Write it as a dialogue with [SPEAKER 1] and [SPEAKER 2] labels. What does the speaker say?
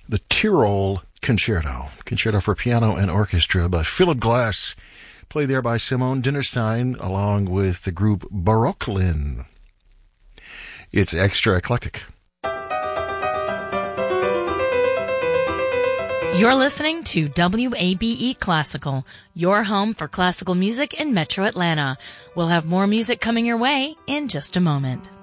[SPEAKER 1] the Tyrol Concerto for piano and orchestra by Philip Glass, played there by Simone Dinnerstein along with the group Barocklin. It's extra eclectic.
[SPEAKER 2] You're listening to WABE Classical, your home for classical music in Metro Atlanta. We'll have more music coming your way in just a moment.